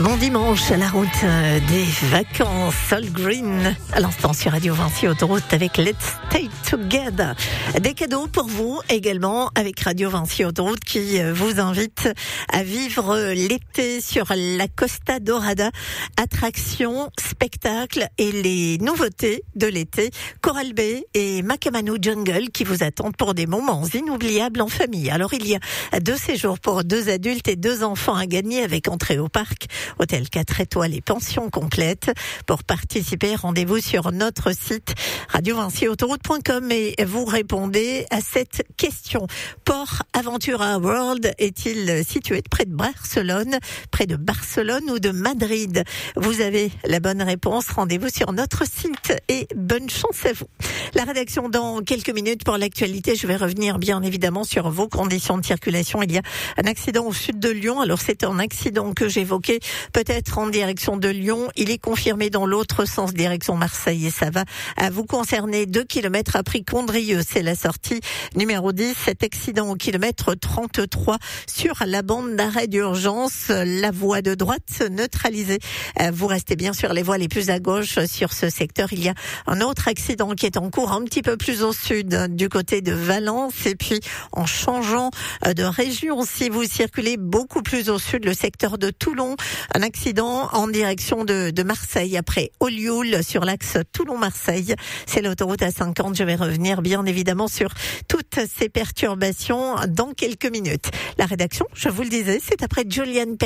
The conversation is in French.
Bon dimanche à la route des vacances, Sol Green, à l'instant sur Radio Vinci Autoroute avec Let's Stay Together. Des cadeaux pour vous également avec Radio Vinci Autoroute qui vous invite à vivre l'été sur la Costa Dorada. Attractions, spectacles et les nouveautés de l'été. Coral Bay et Macamanu Jungle qui vous attendent pour des moments inoubliables en famille. Alors il y a 2 séjours pour 2 adultes et 2 enfants à gagner avec entrée au parc. Hôtel 4 étoiles et pension complète. Pour participer, rendez-vous sur notre site radiovinciautoroute.com et vous répondez à cette question. Port Aventura World est-il situé près de Barcelone ou de Madrid? Vous avez la bonne réponse. Rendez-vous sur notre site et bonne chance à vous. La rédaction dans quelques minutes pour l'actualité. Je vais revenir bien évidemment sur vos conditions de circulation. Il y a un accident au sud de Lyon. Alors c'est un accident que j'évoquais peut-être en direction de Lyon. Il est confirmé dans l'autre sens, direction Marseille, et ça va vous concerner. 2 kilomètres après Condrieu, c'est la sortie numéro 10. Cet accident au kilomètre 33 sur la bande d'arrêt d'urgence, la voie de droite neutralisée. Vous restez bien sur les voies les plus à gauche sur ce secteur. Il y a un autre accident qui est en cours un petit peu plus au sud, du côté de Valence, et puis en changeant de région, si vous circulez beaucoup plus au sud, le secteur de Toulon, un accident en direction de Marseille après Olioul sur l'axe Toulon-Marseille. C'est l'autoroute A50. Je vais revenir bien évidemment sur toutes ces perturbations dans quelques minutes. La rédaction, je vous le disais, c'est après Julian